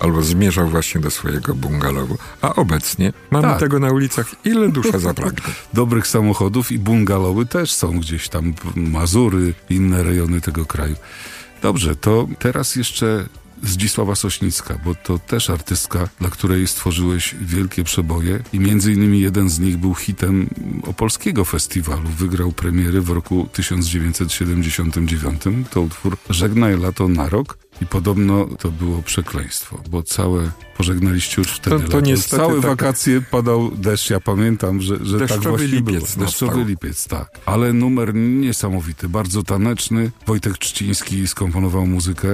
albo zmierzał właśnie do swojego bungalowu. A obecnie mamy tego na ulicach, ile dusza zapragnie. Dobrych samochodów i bungalowy też są gdzieś tam, Mazury, inne rejony tego kraju. Dobrze, to teraz jeszcze Zdzisława Sośnicka, bo to też artystka, dla której stworzyłeś wielkie przeboje i między innymi jeden z nich był hitem opolskiego festiwalu. Wygrał premiery w roku 1979. To utwór Żegnaj lato na rok i podobno to było przekleństwo, bo pożegnaliście już wtedy to niestety całe wakacje padał deszcz. Ja pamiętam, że tak właśnie lipiec było. Deszczowy lipiec, tak. Ale numer niesamowity, bardzo taneczny. Wojtek Trzciński skomponował muzykę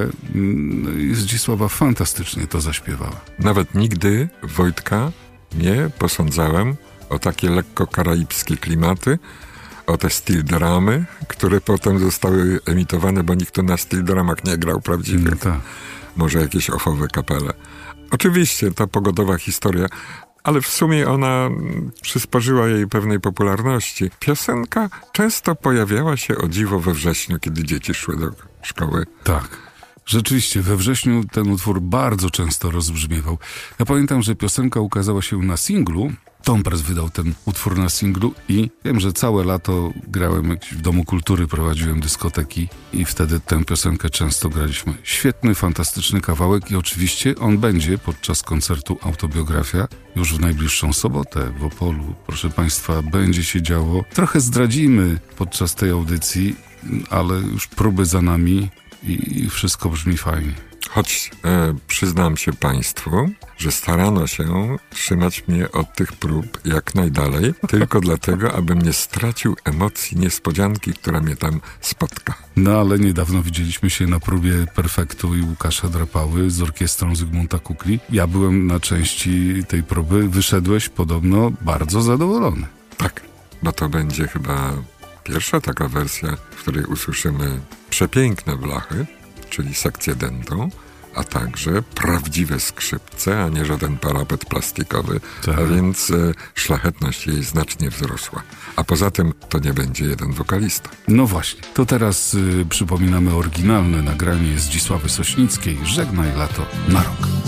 i Zdzisława fantastycznie to zaśpiewała. Nawet nigdy Wojtka nie posądzałem o takie lekko karaibskie klimaty, o te steel dramy, które potem zostały emitowane, bo nikt tu na steel dramach nie grał prawdziwie. Tak. Może jakieś ofowe kapele. Oczywiście ta pogodowa historia, ale w sumie ona przysporzyła jej pewnej popularności. Piosenka często pojawiała się o dziwo we wrześniu, kiedy dzieci szły do szkoły. Tak. Rzeczywiście, we wrześniu ten utwór bardzo często rozbrzmiewał. Ja pamiętam, że piosenka ukazała się na singlu. Tom Press wydał ten utwór na singlu i wiem, że całe lato grałem w Domu Kultury, prowadziłem dyskoteki i wtedy tę piosenkę często graliśmy. Świetny, fantastyczny kawałek i oczywiście on będzie podczas koncertu Autobiografia już w najbliższą sobotę w Opolu. Proszę Państwa, będzie się działo. Trochę zdradzimy podczas tej audycji, ale już próby za nami i wszystko brzmi fajnie. Choć przyznam się Państwu, że starano się trzymać mnie od tych prób jak najdalej, tylko dlatego, abym nie stracił emocji niespodzianki, która mnie tam spotka. No ale niedawno widzieliśmy się na próbie Perfektu i Łukasza Drapały z orkiestrą Zygmunta Kukli. Ja byłem na części tej próby, wyszedłeś podobno bardzo zadowolony. Tak, bo to będzie chyba pierwsza taka wersja, w której usłyszymy przepiękne blachy, czyli sekcję dętą, a także prawdziwe skrzypce, a nie żaden parapet plastikowy, tak. A więc szlachetność jej znacznie wzrosła. A poza tym to nie będzie jeden wokalista. No właśnie, to teraz przypominamy oryginalne nagranie Zdzisławy Sośnickiej Żegnaj lato na rok.